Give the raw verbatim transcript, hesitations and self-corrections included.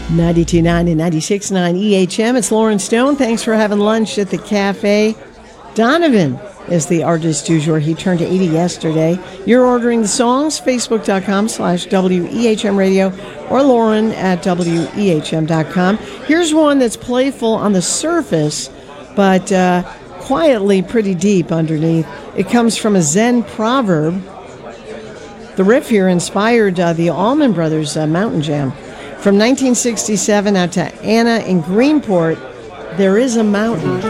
ninety-two point nine and ninety-six point nine E H M. It's Lauren Stone. Thanks for having lunch at the cafe. Donovan is the artist du jour. He turned eighty yesterday. You're ordering the songs, facebook.com slash WEHM radio or Lauren at W E H M dot com. Here's one that's playful on the surface, but uh, quietly pretty deep underneath. It comes from a Zen proverb. The riff here inspired uh, the Allman Brothers uh, Mountain Jam. From nineteen sixty-seven out to Anna in Greenport, there is a mountain.